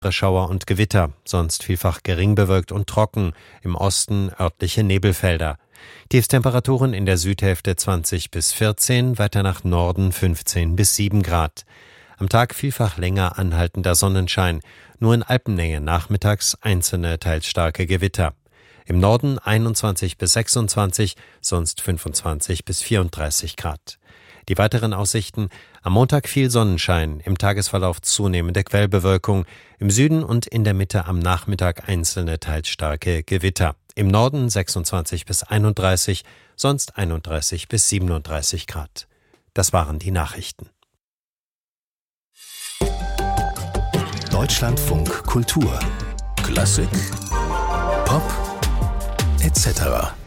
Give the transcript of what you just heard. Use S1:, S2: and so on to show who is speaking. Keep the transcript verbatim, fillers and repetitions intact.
S1: Schauer und Gewitter, sonst vielfach gering bewölkt und trocken, im Osten örtliche Nebelfelder. Tiefstemperaturen in der Südhälfte zwanzig bis vierzehn, weiter nach Norden fünfzehn bis sieben Grad. Am Tag vielfach länger anhaltender Sonnenschein, nur in Alpennähe nachmittags einzelne teils starke Gewitter. Im Norden einundzwanzig bis sechsundzwanzig, sonst fünfundzwanzig bis vierunddreißig Grad. Die weiteren Aussichten: am Montag viel Sonnenschein, im Tagesverlauf zunehmende Quellbewölkung, im Süden und in der Mitte am Nachmittag einzelne teils starke Gewitter. Im Norden sechsundzwanzig bis einunddreißig, sonst einunddreißig bis siebenunddreißig Grad. Das waren die Nachrichten.
S2: Deutschlandfunk Kultur. Klassik, Pop, et cetera.